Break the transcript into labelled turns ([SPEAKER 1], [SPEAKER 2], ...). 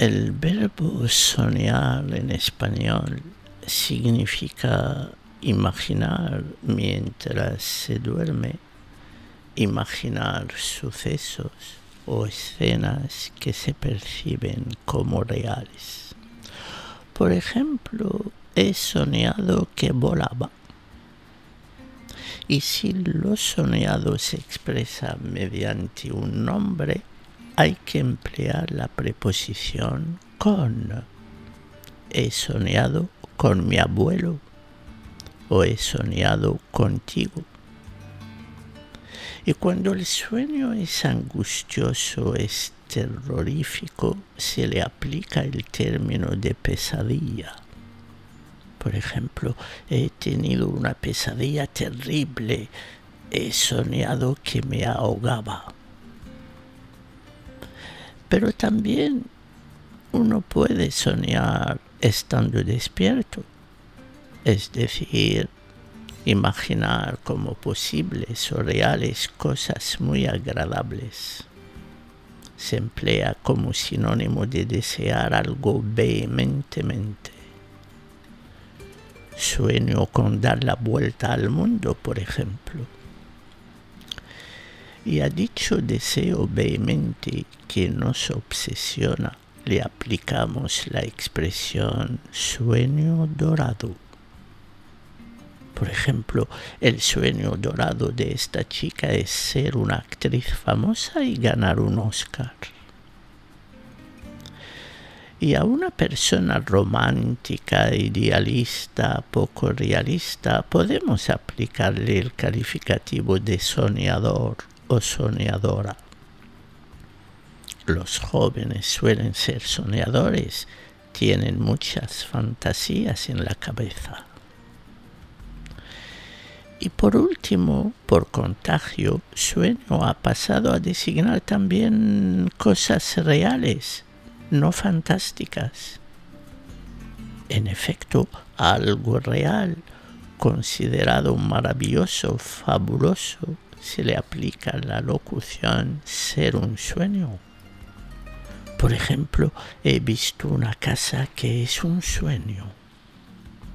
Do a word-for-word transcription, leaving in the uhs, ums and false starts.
[SPEAKER 1] El verbo soñar en español significa imaginar mientras se duerme, imaginar sucesos o escenas que se perciben como reales. Por ejemplo, he soñado que volaba. Y si lo soñado se expresa mediante un nombre, hay que emplear la preposición con. He soñado con mi abuelo o he soñado contigo. Y cuando el sueño es angustioso, es terrorífico, se le aplica el término de pesadilla. Por ejemplo, he tenido una pesadilla terrible, he soñado que me ahogaba. Pero también uno puede soñar estando despierto, es decir, imaginar como posibles o reales cosas muy agradables. Se emplea como sinónimo de desear algo vehementemente. Sueño con dar la vuelta al mundo, por ejemplo. Y a dicho deseo vehemente que nos obsesiona, le aplicamos la expresión sueño dorado. Por ejemplo, el sueño dorado de esta chica es ser una actriz famosa y ganar un Oscar. Y a una persona romántica, idealista, poco realista, podemos aplicarle el calificativo de soñador o soñadora. Los jóvenes suelen ser soñadores, tienen muchas fantasías en la cabeza. Y por último, por contagio, sueño ha pasado a designar también cosas reales, no fantásticas. En efecto, algo real, considerado maravilloso, fabuloso, se le aplica la locución ser un sueño. Por ejemplo, he visto una casa que es un sueño.